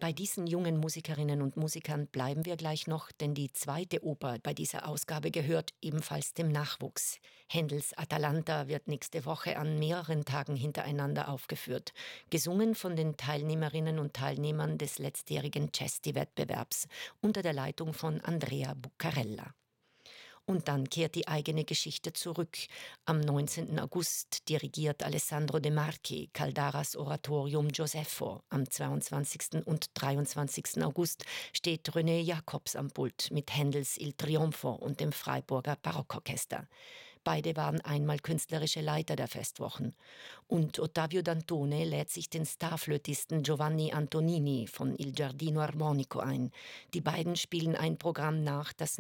Bei diesen jungen Musikerinnen und Musikern bleiben wir gleich noch, denn die zweite Oper bei dieser Ausgabe gehört ebenfalls dem Nachwuchs. Händels Atalanta wird nächste Woche an mehreren Tagen hintereinander aufgeführt, gesungen von den Teilnehmerinnen und Teilnehmern des letztjährigen Cesti-Wettbewerbs unter der Leitung von Andrea Buccarella. Und dann kehrt die eigene Geschichte zurück. Am 19. August dirigiert Alessandro De Marchi Caldaras Oratorium Josepho. Am 22. und 23. August steht René Jacobs am Pult mit Händels Il Trionfo und dem Freiburger Barockorchester. Beide waren einmal künstlerische Leiter der Festwochen. Und Ottavio Dantone lädt sich den Starflötisten Giovanni Antonini von Il Giardino Armonico ein. Die beiden spielen ein Programm nach, das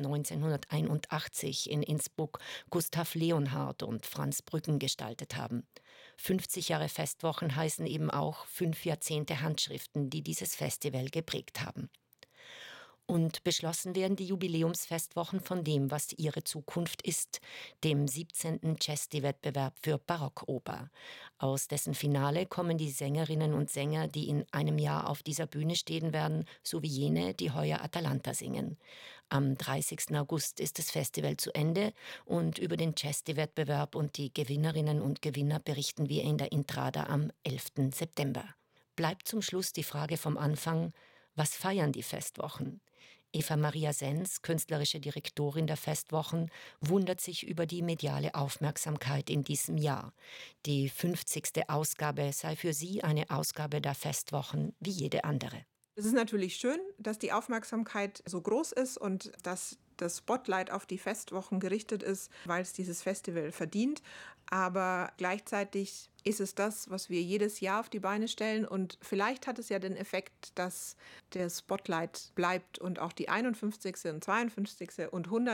1981 in Innsbruck Gustav Leonhardt und Franz Brüggen gestaltet haben. 50 Jahre Festwochen heißen eben auch 5 Jahrzehnte Handschriften, die dieses Festival geprägt haben. Und beschlossen werden die Jubiläumsfestwochen von dem, was ihre Zukunft ist, dem 17. Cesti-Wettbewerb für Barockoper. Aus dessen Finale kommen die Sängerinnen und Sänger, die in einem Jahr auf dieser Bühne stehen werden, sowie jene, die heuer Atalanta singen. Am 30. August ist das Festival zu Ende und über den Cesti-Wettbewerb und die Gewinnerinnen und Gewinner berichten wir in der Intrada am 11. September. Bleibt zum Schluss die Frage vom Anfang: Was feiern die Festwochen? Eva Maria Sens, künstlerische Direktorin der Festwochen, wundert sich über die mediale Aufmerksamkeit in diesem Jahr. Die 50. Ausgabe sei für sie eine Ausgabe der Festwochen wie jede andere. Es ist natürlich schön, dass die Aufmerksamkeit so groß ist und dass das Spotlight auf die Festwochen gerichtet ist, weil es dieses Festival verdient. Aber gleichzeitig ist es das, was wir jedes Jahr auf die Beine stellen. Und vielleicht hat es ja den Effekt, dass der Spotlight bleibt und auch die 51. und 52. und 100.